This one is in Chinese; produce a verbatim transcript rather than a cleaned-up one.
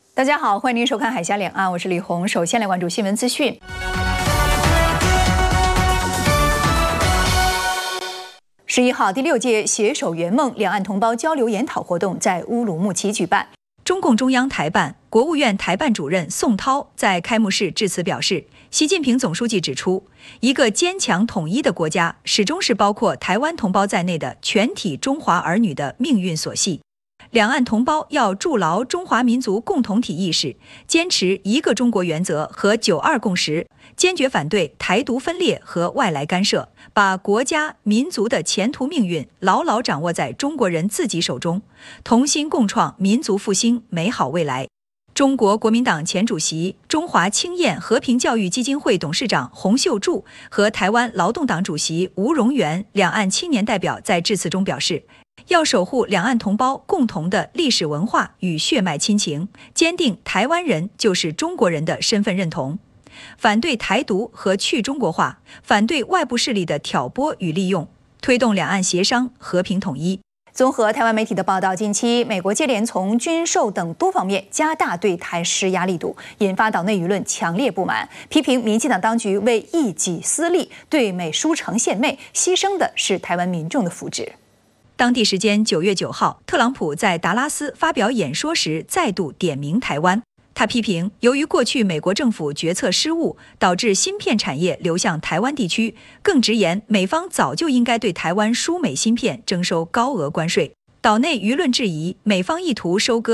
大家好，欢迎您收看《海峡两岸》，我是李红。首先来关注新闻资讯。十一号，第六届携手圆梦两岸同胞交流研讨活动在乌鲁木齐举办。中共中央台办、国务院台办主任宋涛在开幕式致辞表示，习近平总书记指出，一个坚强统一的国家，始终是包括台湾同胞在内的全体中华儿女的命运所系。两岸同胞要筑牢中华民族共同体意识，坚持一个中国原则和九二共识，坚决反对台独分裂和外来干涉，把国家民族的前途命运牢牢掌握在中国人自己手中，同心共创民族复兴美好未来。中国国民党前主席、中华青燕和平教育基金会董事长洪秀柱和台湾劳动党主席吴荣元两岸青年代表在致辞中表示，要守护两岸同胞共同的历史文化与血脉亲情，坚定台湾人就是中国人的身份认同，反对台独和去中国化，反对外部势力的挑拨与利用，推动两岸协商和平统一。综合台湾媒体的报道，近期美国接连从军售等多方面加大对台施压力度，引发岛内舆论强烈不满，批评民进党当局为一己私利，对美输诚献媚，牺牲的是台湾民众的福祉。当地时间九月九号，特朗普在达拉斯发表演说时再度点名台湾。他批评，由于过去美国政府决策失误，导致芯片产业流向台湾地区，更直言美方早就应该对台湾输美芯片征收高额关税。岛内舆论质疑美方意图收割